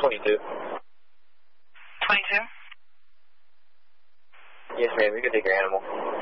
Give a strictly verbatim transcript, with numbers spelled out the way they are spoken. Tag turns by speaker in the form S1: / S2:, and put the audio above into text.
S1: twenty-two.
S2: twenty-two?
S1: Yes, ma'am. You can take your animal.